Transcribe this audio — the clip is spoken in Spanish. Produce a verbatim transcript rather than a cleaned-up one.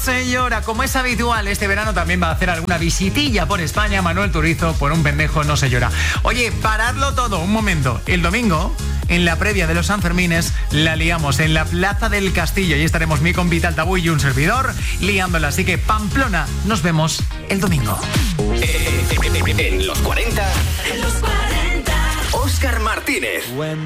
se llora. Como es habitual, este verano también va a hacer alguna visitilla por España. Manuel Turizo, por un pendejo no se llora. Oye, paradlo todo, un momento. El domingo, en la previa de los Sanfermines, la liamos en la Plaza del Castillo. Y estaremos mi compita Altabú y un servidor liándola. Así que, Pamplona, nos vemos el domingo. En los cuarenta, en los cuarenta, Óscar Martínez.